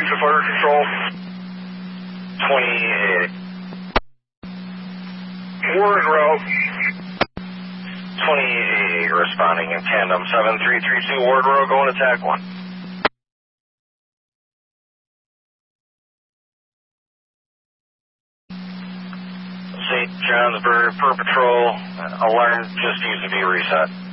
to fire control. 28. We're en route. 28 responding in tandem. 7332 Ward Road, going attack 1. St. Johnsbury per patrol. Alarm just needs to be reset.